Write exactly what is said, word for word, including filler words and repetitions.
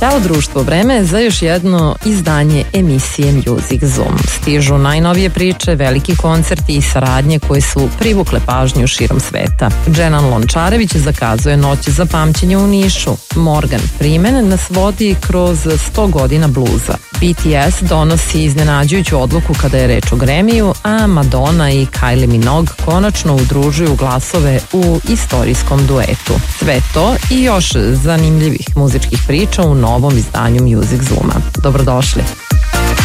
Ćao društvo, vreme je za još jedno izdanje emisije Music Zoom. Stižu najnovije priče, veliki koncerti i saradnje koje su privukle pažnju širom sveta. Dženan Lončarević zakazuje noć za pamćenje u Nišu. Morgan Freeman nas vodi kroz sto godina bluza. B T S donosi iznenađujuću odluku kada je reč o Grammy-u, a Madonna i Kylie Minogue konačno udružuju glasove u istorijskom duetu. Sve to i još zanimljivih muzičkih priča u novom izdanju Music Zooma. Dobrodošli.